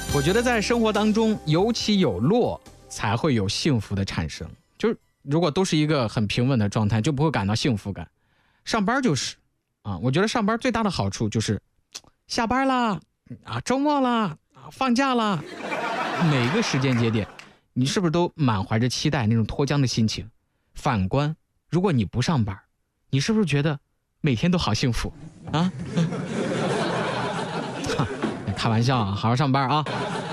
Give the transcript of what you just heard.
我觉得在生活当中有起有落才会有幸福的产生，就是如果都是一个很平稳的状态，就不会感到幸福感。上班就是我觉得上班最大的好处就是下班啦周末啦放假啦，每个时间节点你是不是都满怀着期待那种脱缰的心情？反观如果你不上班，你是不是觉得每天都好幸福啊？开玩笑啊，好好上班啊。